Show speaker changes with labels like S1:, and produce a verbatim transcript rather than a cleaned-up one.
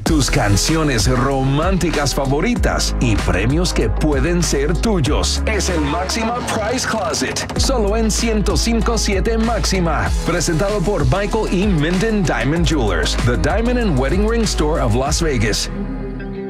S1: tus canciones románticas favoritas y premios que pueden ser tuyos. Es el Máxima Price Closet, solo en ciento cinco punto siete Máxima. Presentado por Michael E. Minden Diamond Jewelers, the Diamond and Wedding Ring Store of Las Vegas.